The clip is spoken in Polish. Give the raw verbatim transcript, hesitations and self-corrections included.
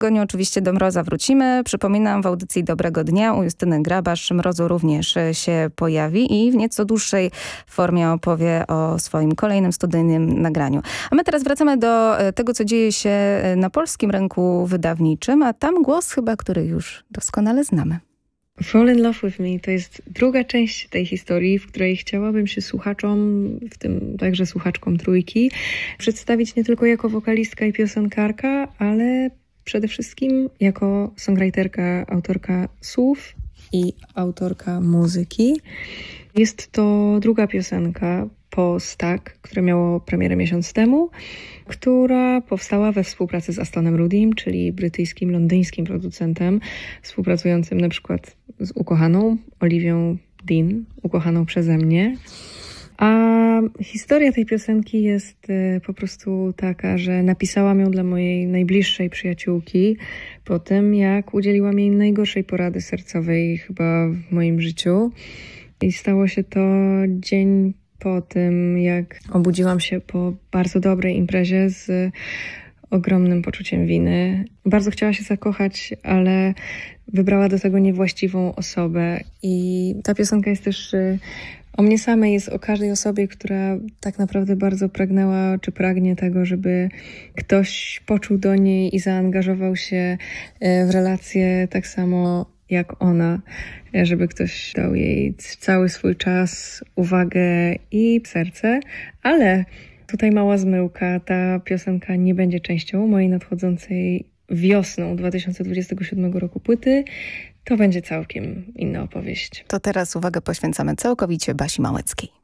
tygodniu oczywiście do Mroza wrócimy. Przypominam, w audycji Dobrego Dnia u Justyny Grabasz Mrozu również się pojawi i w nieco dłuższej formie opowie o swoim kolejnym studyjnym nagraniu. A my teraz wracamy do tego, co dzieje się na polskim rynku wydawniczym, a tam głos chyba, który już doskonale znamy. Fall in Love with Me to jest druga część tej historii, w której chciałabym się słuchaczom, w tym także słuchaczkom Trójki, przedstawić nie tylko jako wokalistka i piosenkarka, ale przede wszystkim jako songwriterka, autorka słów i autorka muzyki. Jest to druga piosenka po Stuck, które miało premierę miesiąc temu, która powstała we współpracy z Astonem Rudym, czyli brytyjskim, londyńskim producentem, współpracującym na przykład z ukochaną Oliwią Dean, ukochaną przeze mnie. A historia tej piosenki jest po prostu taka, że napisałam ją dla mojej najbliższej przyjaciółki po tym, jak udzieliła mi najgorszej porady sercowej chyba w moim życiu. I stało się to dzień po tym, jak obudziłam się po bardzo dobrej imprezie z ogromnym poczuciem winy. Bardzo chciała się zakochać, ale wybrała do tego niewłaściwą osobę. I ta piosenka jest też o mnie samej, jest o każdej osobie, która tak naprawdę bardzo pragnęła, czy pragnie tego, żeby ktoś poczuł do niej i zaangażował się w relacje tak samo jak ona, żeby ktoś dał jej cały swój czas, uwagę i serce, ale tutaj mała zmyłka, ta piosenka nie będzie częścią mojej nadchodzącej wiosną dwa tysiące dwudziestego siódmego roku płyty. To będzie całkiem inna opowieść. To teraz uwagę poświęcamy całkowicie Basi Małeckiej.